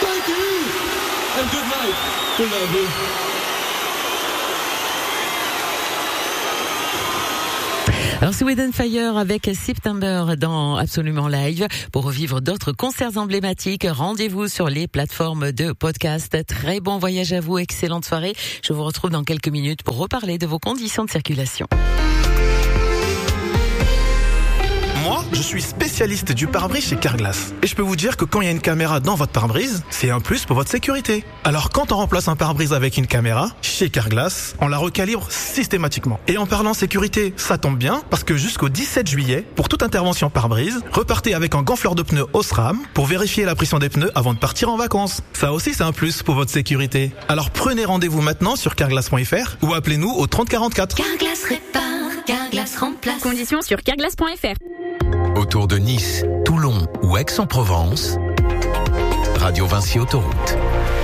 Thank you and good night. We love you. Alors c'est Wade & Fire avec September dans Absolument Live. Pour revivre d'autres concerts emblématiques, rendez-vous sur les plateformes de podcast. Très bon voyage à vous, excellente soirée. Je vous retrouve dans quelques minutes pour reparler de vos conditions de circulation. Moi, je suis spécialiste du pare-brise chez Carglass. Et je peux vous dire que quand il y a une caméra dans votre pare-brise, c'est un plus pour votre sécurité. Alors quand on remplace un pare-brise avec une caméra, chez Carglass, on la recalibre systématiquement. Et en parlant sécurité, ça tombe bien, parce que jusqu'au 17 juillet, pour toute intervention pare-brise, repartez avec un gonfleur de pneus Osram pour vérifier la pression des pneus avant de partir en vacances. Ça aussi, c'est un plus pour votre sécurité. Alors prenez rendez-vous maintenant sur carglass.fr ou appelez-nous au 30 44. Carglass répare, Carglass remplace. Conditions sur carglass.fr. Autour de Nice, Toulon ou Aix-en-Provence, Radio Vinci Autoroute.